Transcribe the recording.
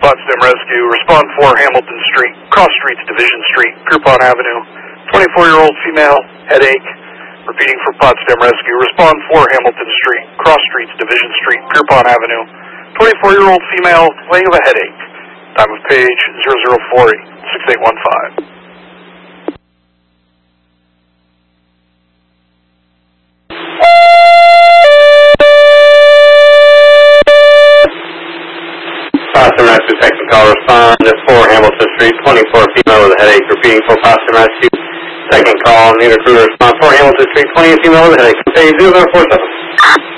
Potsdam Rescue. Respond 4 Hamilton Street, cross streets Division Street, Pierpont Avenue. 24-year-old female, headache. Repeating for Potsdam Rescue. Respond 4 Hamilton Street, cross streets Division Street, Pierpont Avenue. 24-year-old female, complaining of a headache. Time of page 0048-6815. Potsdam Rescue, second call, respond to 4 Hamilton Street, 24 female with a headache, repeating for Potsdam Rescue. Second call, need a crew to respond 4 Hamilton Street, 20 female with a headache, page 0047.